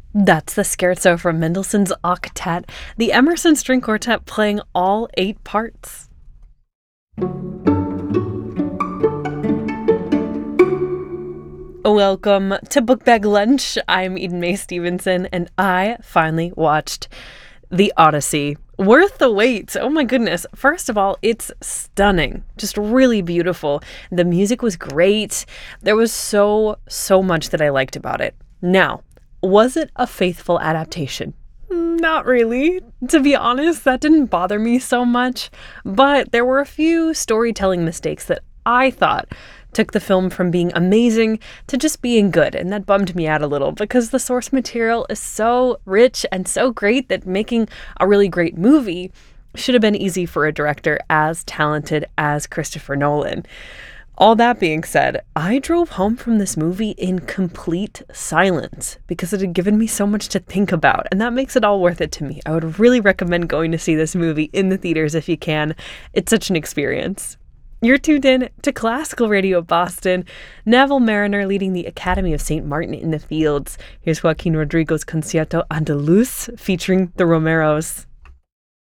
That's the scherzo from Mendelssohn's Octet, the Emerson String Quartet playing all 8 parts. Welcome to Bookbag Lunch. I'm Eden Mae Stevenson, and I finally watched The Odyssey. Worth the wait. Oh my goodness. First of all, it's stunning. Just really beautiful. The music was great. There was so much that I liked about it. Now, was it a faithful adaptation? Not really. To be honest, that didn't bother me so much. But there were a few storytelling mistakes that I thought took the film from being amazing to just being good, and that bummed me out a little because the source material is so rich and so great that making a really great movie should have been easy for a director as talented as Christopher Nolan. All that being said, I drove home from this movie in complete silence because it had given me so much to think about, and that makes it all worth it to me. I would really recommend going to see this movie in the theaters if you can. It's such an experience. You're tuned in to Classical Radio Boston. Neville Mariner leading the Academy of St. Martin in the Fields. Here's Joaquin Rodrigo's Concierto Andaluz featuring the Romeros.